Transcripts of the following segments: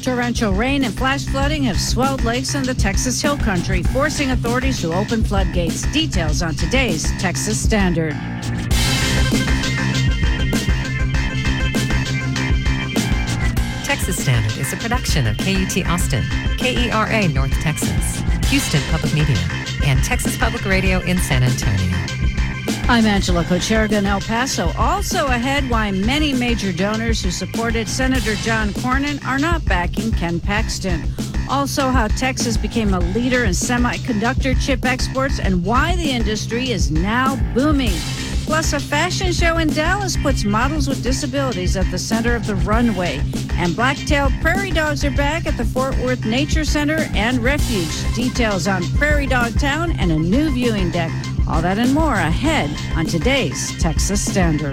Torrential rain and flash flooding have swelled lakes in the Texas Hill Country, forcing authorities to open floodgates. Details on today's Texas Standard. Texas Standard is a production of KUT Austin, KERA North Texas, Houston Public Media, and Texas Public Radio in San Antonio. I'm Angela Kocherga in El Paso. Also ahead, why many major donors who supported Senator John Cornyn are not backing Ken Paxton. Also, how Texas became a leader in semiconductor chip exports and why the industry is now booming. Plus, a fashion show in Dallas puts models with disabilities at the center of the runway. And black-tailed prairie dogs are back at the Fort Worth Nature Center and Refuge. Details on Prairie Dog Town and a new viewing deck. All that and more ahead on today's Texas Standard.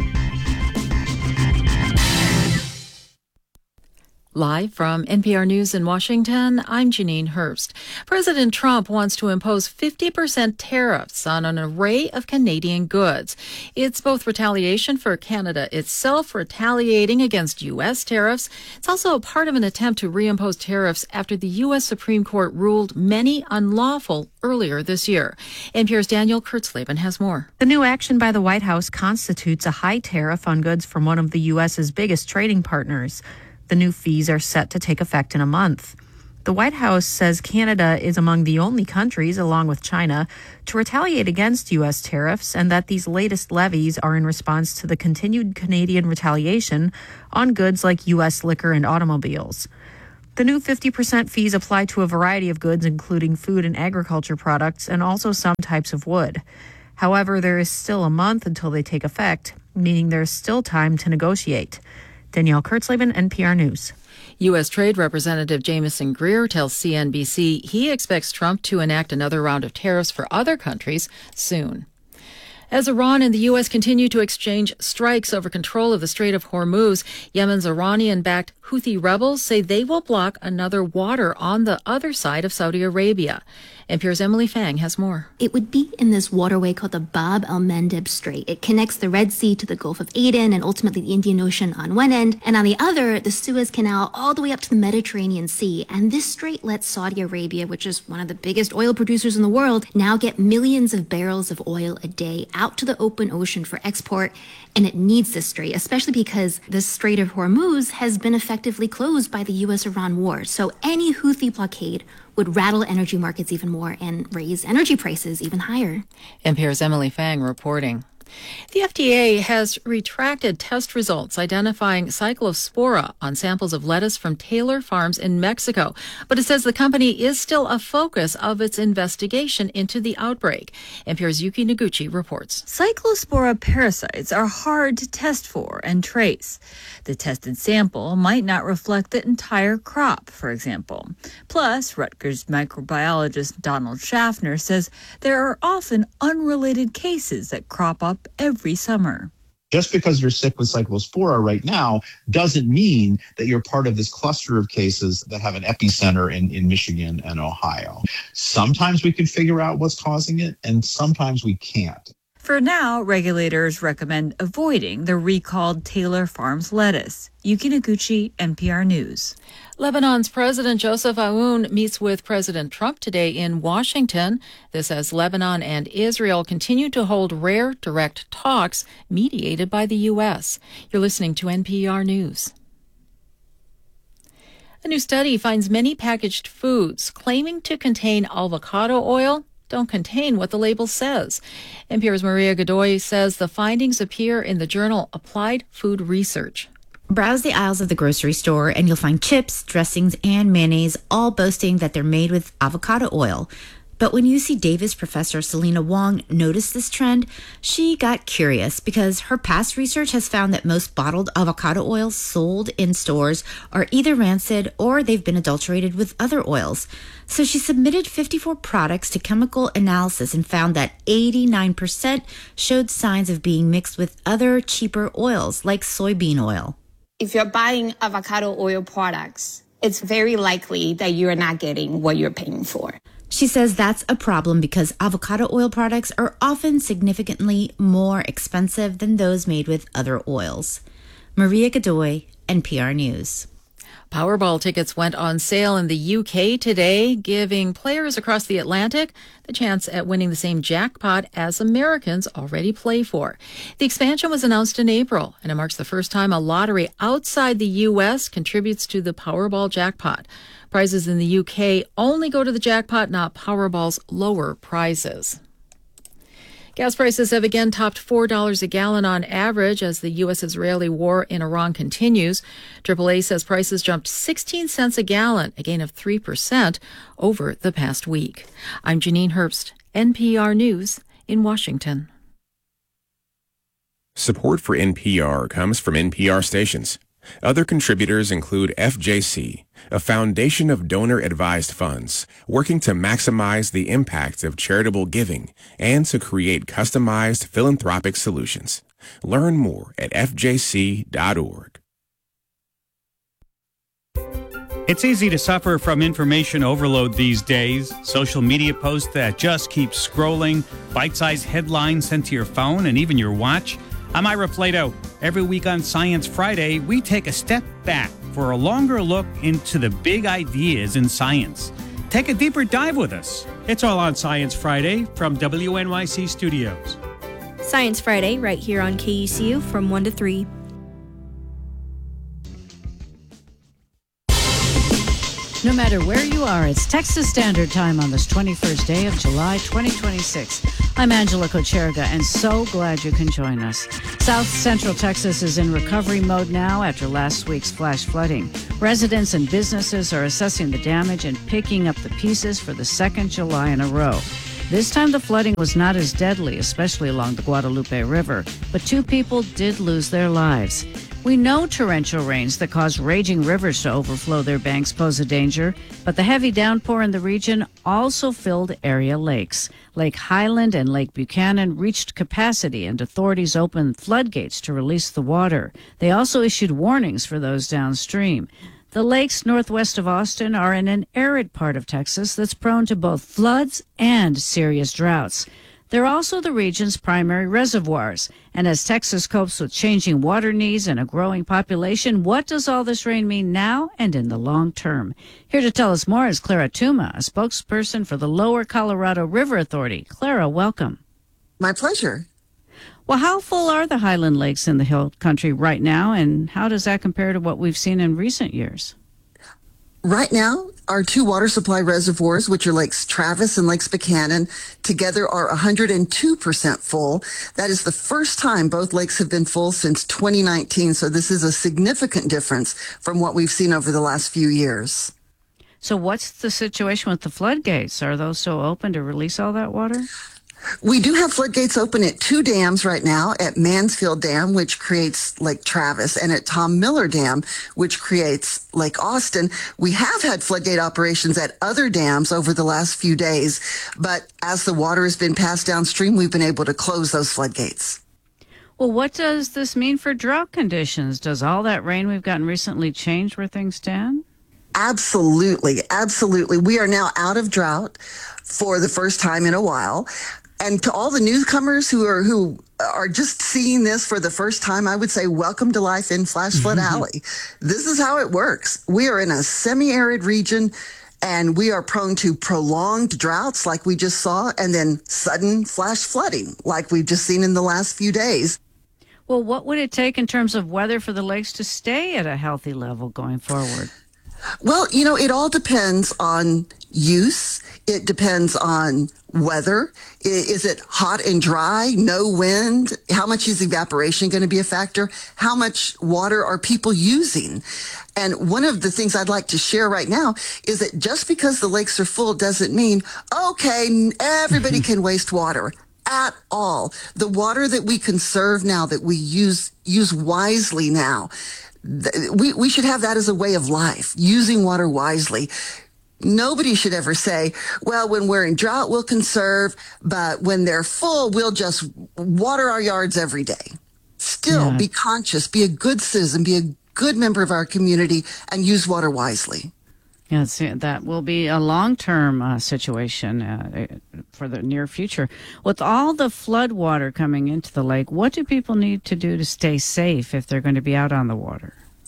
Live from NPR News in Washington, I'm Janine Hurst. President Trump wants to impose 50% tariffs on an array of Canadian goods. It's both retaliation for Canada itself retaliating against U.S. tariffs. It's also a part of an attempt to reimpose tariffs after the U.S. Supreme Court ruled many unlawful earlier this year. NPR's Daniel Kurtzleben has more. The new action by the White House constitutes a high tariff on goods from one of the U.S.'s biggest trading partners. The new fees are set to take effect in a month. The White House says Canada is among the only countries, along with China, to retaliate against U.S. tariffs, and that these latest levies are in response to the continued Canadian retaliation on goods like U.S. liquor and automobiles. The new 50% fees apply to a variety of goods, including food and agriculture products, and also some types of wood. However, there is still a month until they take effect, meaning there's still time to negotiate. Danielle Kurtzleben, NPR News. U.S. Trade Representative Jamieson Greer tells CNBC he expects Trump to enact another round of tariffs for other countries soon. As Iran and the U.S. continue to exchange strikes over control of the Strait of Hormuz, Yemen's Iranian-backed Houthi rebels say they will block another water on the other side of Saudi Arabia. NPR's Emily Fang has more. It would be in this waterway called the Bab el-Mandeb Strait. It connects the Red Sea to the Gulf of Aden and ultimately the Indian Ocean on one end, and on the other, the Suez Canal all the way up to the Mediterranean Sea. And this strait lets Saudi Arabia, which is one of the biggest oil producers in the world, now get millions of barrels of oil a day out to the open ocean for export. And it needs this strait, especially because the Strait of Hormuz has been effectively closed by the U.S.-Iran war. So any Houthi blockade would rattle energy markets even more and raise energy prices even higher. NPR's Emily Fang reporting. The FDA has retracted test results identifying Cyclospora on samples of lettuce from Taylor Farms in Mexico, but it says the company is still a focus of its investigation into the outbreak. NPR's Yuki Noguchi reports. Cyclospora parasites are hard to test for and trace. The tested sample might not reflect the entire crop, for example. Plus, Rutgers microbiologist Donald Schaffner says there are often unrelated cases that crop up every summer. Just because you're sick with Cyclospora right now doesn't mean that you're part of this cluster of cases that have an epicenter in Michigan and Ohio. Sometimes we can figure out what's causing it, and sometimes we can't. For now, regulators recommend avoiding the recalled Taylor Farms lettuce. Yuki Noguchi, NPR News. Lebanon's President Joseph Aoun meets with President Trump today in Washington. This as Lebanon and Israel continue to hold rare direct talks mediated by the U.S. You're listening to NPR News. A new study finds many packaged foods claiming to contain avocado oil don't contain what the label says. NPR's Maria Godoy says the findings appear in the journal Applied Food Research. Browse the aisles of the grocery store and you'll find chips, dressings, and mayonnaise all boasting that they're made with avocado oil. But when UC Davis professor Selena Wong noticed this trend, she got curious because her past research has found that most bottled avocado oils sold in stores are either rancid or they've been adulterated with other oils. So she submitted 54 products to chemical analysis and found that 89% showed signs of being mixed with other cheaper oils like soybean oil. If you're buying avocado oil products, it's very likely that you're not getting what you're paying for. She says that's a problem because avocado oil products are often significantly more expensive than those made with other oils. Maria Godoy, NPR News. Powerball tickets went on sale in the UK today, giving players across the Atlantic the chance at winning the same jackpot as Americans already play for. The expansion was announced in April, and it marks the first time a lottery outside the U.S. contributes to the Powerball jackpot. Prizes in the UK only go to the jackpot, not Powerball's lower prizes. Gas prices have again topped $4 a gallon on average as the U.S.-Israeli war in Iran continues. AAA says prices jumped 16 cents a gallon, a gain of 3% over the past week. I'm Janine Herbst, NPR News in Washington. Support for NPR comes from NPR stations. Other contributors include FJC, a foundation of donor-advised funds working to maximize the impact of charitable giving and to create customized philanthropic solutions. Learn more at fjc.org. It's easy to suffer from information overload these days. Social media posts that just keep scrolling, bite-sized headlines sent to your phone and even your watch. I'm Ira Flato. Every week on Science Friday, we take a step back for a longer look into the big ideas in science. Take a deeper dive with us. It's all on Science Friday from WNYC Studios. Science Friday, right here on KUCU from 1 to 3. No matter where you are, it's Texas Standard Time on this 21st day of July 2026. I'm Angela Kocherga, and so glad you can join us. South Central Texas is in recovery mode now after last week's flash flooding. Residents and businesses are assessing the damage and picking up the pieces for the second July in a row. This time the flooding was not as deadly, especially along the Guadalupe River, but 2 people did lose their lives. We know torrential rains that cause raging rivers to overflow their banks pose a danger, but the heavy downpour in the region also filled area lakes. Lake Highland and Lake Buchanan reached capacity, and authorities opened floodgates to release the water. They also issued warnings for those downstream. The lakes northwest of Austin are in an arid part of Texas that's prone to both floods and serious droughts. They're also the region's primary reservoirs. And as Texas copes with changing water needs and a growing population, what does all this rain mean now and in the long term? Here to tell us more is Clara Tuma, a spokesperson for the Lower Colorado River Authority. Clara, welcome. My pleasure. Well, how full are the Highland Lakes in the Hill Country right now, and how does that compare to what we've seen in recent years? Right now, our 2 water supply reservoirs, which are Lakes Travis and Lakes Buchanan, together are 102% full. That is the first time both lakes have been full since 2019, so this is a significant difference from what we've seen over the last few years. So what's the situation with the floodgates? Are those still open to release all that water? We do have floodgates open at 2 dams right now, at Mansfield Dam, which creates Lake Travis, and at Tom Miller Dam, which creates Lake Austin. We have had floodgate operations at other dams over the last few days, but as the water has been passed downstream, we've been able to close those floodgates. Well, what does this mean for drought conditions? Does all that rain we've gotten recently change where things stand? Absolutely, absolutely. We are now out of drought for the first time in a while. And to all the newcomers who are just seeing this for the first time, I would say welcome to life in Flash Flood Alley. This is how it works. We are in a semi-arid region, and we are prone to prolonged droughts like we just saw, and then sudden flash flooding like we've just seen in the last few days. Well, what would it take in terms of weather for the lakes to stay at a healthy level going forward? Well, it all depends on use. It depends on weather. Is it hot and dry? No wind? How much is evaporation going to be a factor? How much water are people using? And one of the things I'd like to share right now is that just because the lakes are full doesn't mean, okay, everybody can waste water. At all. The water that we conserve now, that we use wisely now, we should have that as a way of life, using water wisely. Nobody should ever say, well, when we're in drought, we'll conserve, but when they're full, we'll just water our yards every day. Still, be conscious, be a good citizen, be a good member of our community, and use water wisely. Yes, that will be a long-term situation for the near future. With all the flood water coming into the lake, what do people need to do to stay safe if they're going to be out on the water?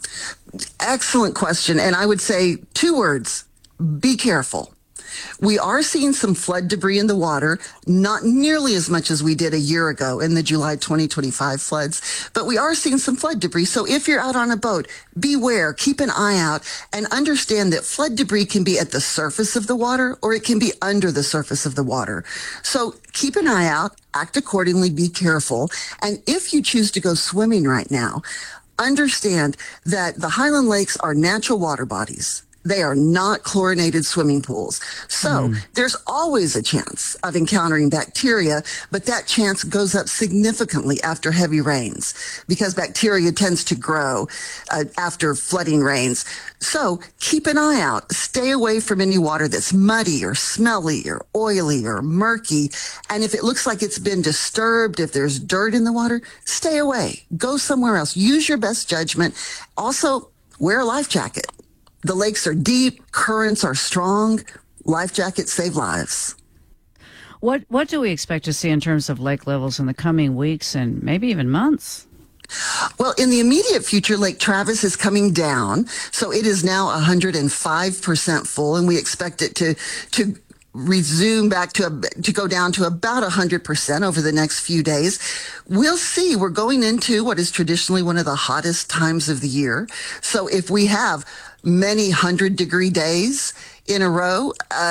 Excellent question. And I would say 2 words: be careful. We are seeing some flood debris in the water, not nearly as much as we did a year ago in the July 2025 floods, but we are seeing some flood debris. So if you're out on a boat, beware, keep an eye out, and understand that flood debris can be at the surface of the water or it can be under the surface of the water. So keep an eye out, act accordingly, be careful. And if you choose to go swimming right now, understand that the Highland Lakes are natural water bodies. They are not chlorinated swimming pools. So there's always a chance of encountering bacteria, but that chance goes up significantly after heavy rains because bacteria tends to grow after flooding rains. So keep an eye out. Stay away from any water that's muddy or smelly or oily or murky. And if it looks like it's been disturbed, if there's dirt in the water, stay away. Go somewhere else. Use your best judgment. Also, wear a life jacket. The lakes are deep, currents are strong. Life jackets save lives. What do we expect to see in terms of lake levels in the coming weeks and maybe even months? Well, in the immediate future, Lake Travis is coming down. So it is now 105% full, and we expect it to resume back to go down to about 100% over the next few days. We'll see. We're going into what is traditionally one of the hottest times of the year. So if we have many 100-degree days in a row,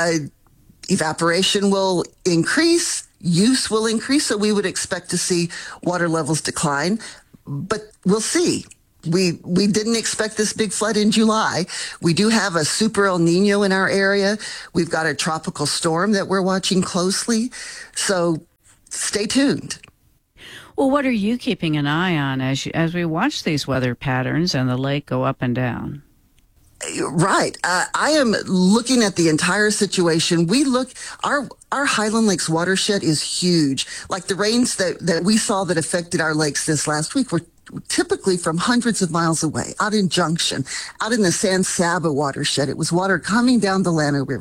evaporation will increase, use will increase, so we would expect to see water levels decline. But we'll see. We didn't expect this big flood in July. We do have a super El Nino in our area. We've got a tropical storm that we're watching closely. So stay tuned. Well, what are you keeping an eye on as we watch these weather patterns and the lake go up and down? Right. I am looking at the entire situation. Our Highland Lakes watershed is huge. Like the rains that we saw that affected our lakes this last week were typically from hundreds of miles away, out in Junction, out in the San Saba watershed. It was water coming down the Llano River